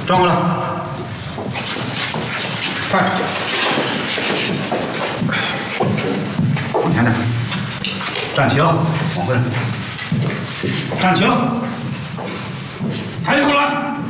转过来，快，往前点，站齐了，往回来，站齐了，抬起过来。